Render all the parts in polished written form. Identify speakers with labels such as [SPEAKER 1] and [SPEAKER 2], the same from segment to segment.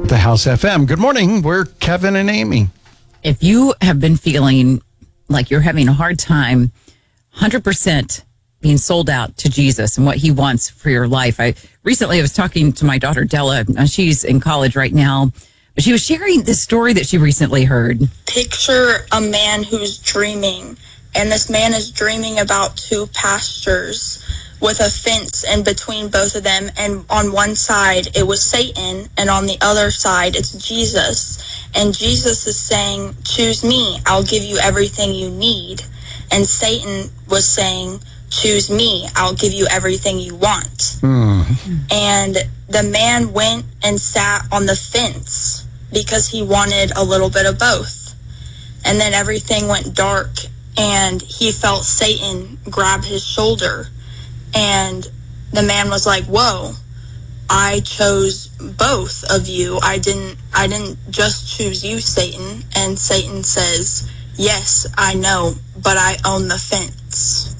[SPEAKER 1] The House FM. Good morning. We're Kevin and Amy.
[SPEAKER 2] If you have been feeling like you're having a hard time 100% being sold out to Jesus and what he wants for your life. I was talking to my daughter Della. She's in college right now. But she was sharing this story that she recently heard.
[SPEAKER 3] Picture a man who's dreaming, and this man is dreaming about two pastures with a fence in between both of them, and on one side it was Satan, and on the other side it's Jesus. And Jesus is saying, choose me, I'll give you everything you need. And Satan was saying, choose me, I'll give you everything you want. And the man went and sat on the fence because he wanted a little bit of both. And then everything went dark, and he felt Satan grab his shoulder. And the man was like, whoa, I chose both of you. I didn't just choose you, Satan. And Satan says, yes, I know, but I own the fence.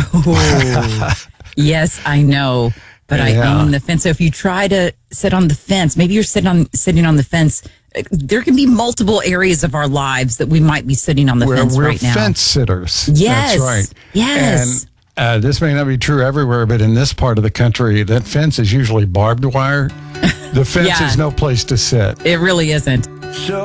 [SPEAKER 2] Yes, I know, but I own the fence. So if you try to sit on the fence, maybe you're sitting on the fence. There can be multiple areas of our lives that we might be sitting on the fence right now.
[SPEAKER 1] We're fence sitters.
[SPEAKER 2] Yes.
[SPEAKER 1] That's right.
[SPEAKER 2] Yes.
[SPEAKER 1] And this may not be true everywhere, but in this part of the country, that fence is usually barbed wire. The fence is no place to sit.
[SPEAKER 2] It really isn't.
[SPEAKER 4] So